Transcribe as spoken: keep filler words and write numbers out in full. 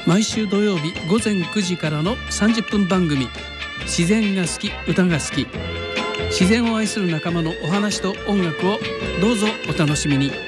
毎週土曜日ごぜんくじからのさんじゅっぷん番組、自然が好き歌が好き、自然を愛する仲間のお話と音楽をどうぞお楽しみに。